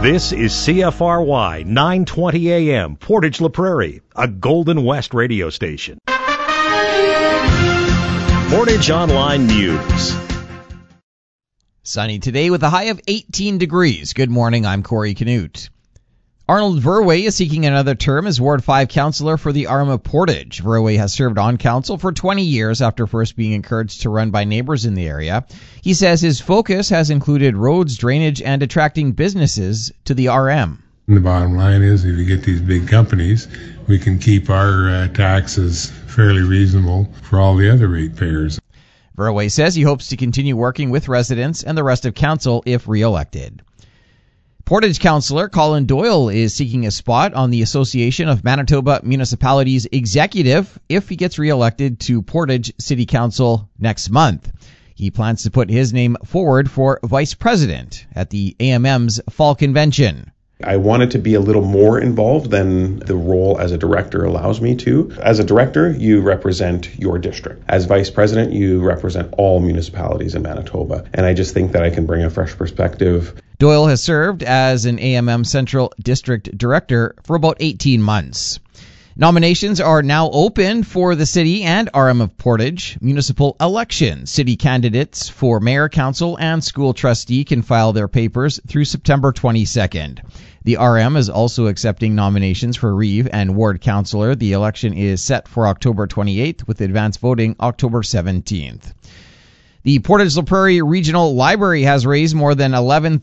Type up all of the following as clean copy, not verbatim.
This is CFRY 920 AM, Portage La Prairie, a Golden West radio station. Portage Online News. Sunny today with a high of 18 degrees. Good morning, I'm Corey Canute. Arnold Verwey is seeking another term as Ward 5 councillor for the Arm of Portage. Verwey has served on council for 20 years after first being encouraged to run by neighbours in the area. He says his focus has included roads, drainage, and attracting businesses to the RM. The bottom line is if you get these big companies, we can keep our taxes fairly reasonable for all the other ratepayers. Verwey says he hopes to continue working with residents and the rest of council if re-elected. Portage councillor Colin Doyle is seeking a spot on the Association of Manitoba Municipalities executive if he gets re-elected to Portage City Council next month. He plans to put his name forward for vice president at the AMM's fall convention. I wanted to be a little more involved than the role as a director allows me to. As a director, you represent your district. As vice president, you represent all municipalities in Manitoba. And I just think that I can bring a fresh perspective. Doyle has served as an AMM Central District Director for about 18 months. Nominations are now open for the City and RM of Portage municipal elections. City candidates for mayor, council, and school trustee can file their papers through September 22nd. The RM is also accepting nominations for Reeve and ward councillor. The election is set for October 28th with advance voting October 17th. The Portage La Prairie Regional Library has raised more than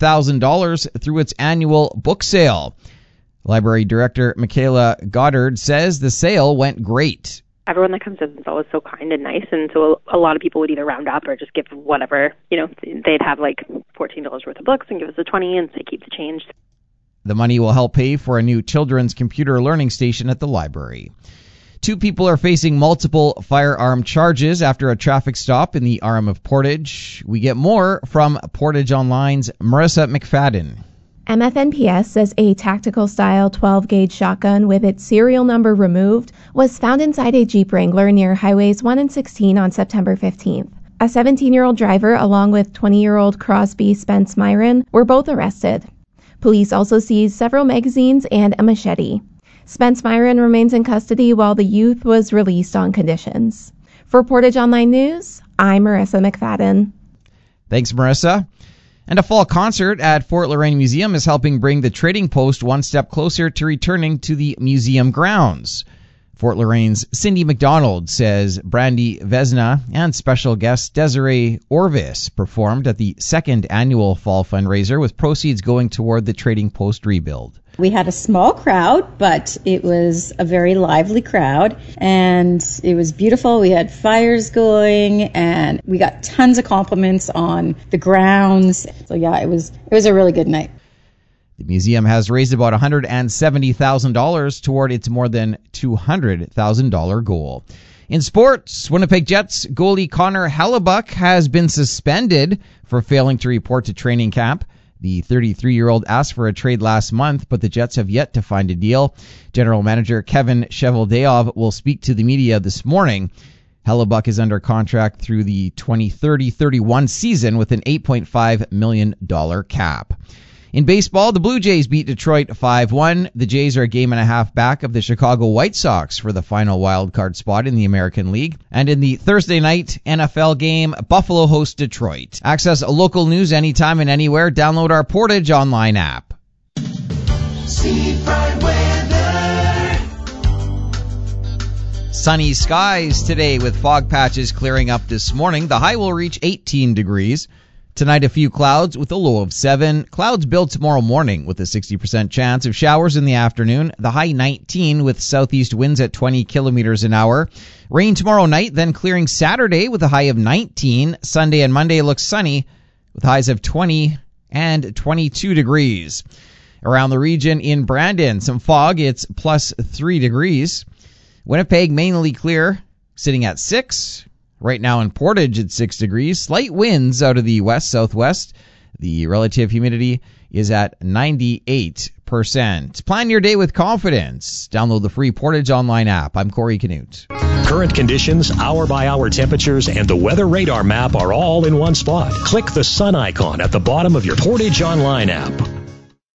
$11,000 through its annual book sale. Library Director Michaela Goddard says the sale went great. Everyone that comes in is always so kind and nice, and so a lot of people would either round up or just give whatever. They'd have like $14 worth of books and give us a $20 and say keep the change. The money will help pay for a new children's computer learning station at the library. 2 people are facing multiple firearm charges after a traffic stop in the RM of Portage. We get more from Portage Online's Marissa McFadden. MFNPS says a tactical-style 12-gauge shotgun with its serial number removed was found inside a Jeep Wrangler near Highways 1 and 16 on September 15th. A 17-year-old driver along with 20-year-old Crosby Spence Myron were both arrested. Police also seized several magazines and a machete. Spence Myron remains in custody while the youth was released on conditions. For Portage Online News, I'm Marissa McFadden. Thanks, Marissa. And a fall concert at Fort La Reine Museum is helping bring the Trading Post one step closer to returning to the museum grounds. Fort La Reine's Cindy McDonald says Brandy Vesna and special guest Desiree Orvis performed at the second annual fall fundraiser with proceeds going toward the Trading Post rebuild. We had a small crowd, but it was a very lively crowd, and it was beautiful. We had fires going, and we got tons of compliments on the grounds. So yeah, it was a really good night. The museum has raised about $170,000 toward its more than $200,000 goal. In sports, Winnipeg Jets goalie Connor Hellebuyck has been suspended for failing to report to training camp. The 33-year-old asked for a trade last month, but the Jets have yet to find a deal. General Manager Kevin Cheveldayoff will speak to the media this morning. Hellebuyck is under contract through the 2030-31 season with an $8.5 million cap. In baseball, the Blue Jays beat Detroit 5-1. The Jays are a game and a half back of the Chicago White Sox for the final wild card spot in the American League. And in the Thursday night NFL game, Buffalo hosts Detroit. Access local news anytime and anywhere. Download our Portage Online app. Seafront weather. Sunny skies today with fog patches clearing up this morning. The high will reach 18 degrees. Tonight, a few clouds with a low of 7. Clouds build tomorrow morning with a 60% chance of showers in the afternoon. The high 19 with southeast winds at 20 kilometers an hour. Rain tomorrow night, then clearing Saturday with a high of 19. Sunday and Monday looks sunny with highs of 20 and 22 degrees. Around the region in Brandon, some fog. It's plus 3 degrees. Winnipeg mainly clear, sitting at 6. Right now in Portage, it's 6 degrees. Slight winds out of the west-southwest. The relative humidity is at 98%. Plan your day with confidence. Download the free Portage Online app. I'm Corey Canute. Current conditions, hour-by-hour temperatures, and the weather radar map are all in one spot. Click the sun icon at the bottom of your Portage Online app.